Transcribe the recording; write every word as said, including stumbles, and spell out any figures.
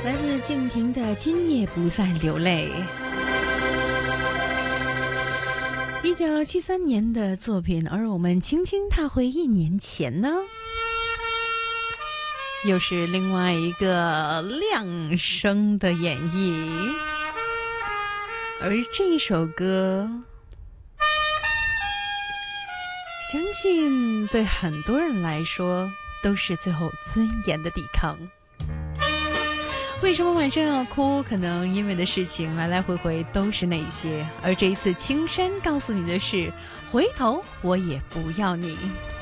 来自静婷的《今夜不再流泪》，一九七三年的作品，而我们轻轻踏回一年前呢，又是另外一个亮声的演绎，而这首歌相信对很多人来说都是最后尊严的抵抗。为什么晚上要哭？可能因为的事情来来回回都是那些，而这一次青山告诉你的是，回头我也不要你。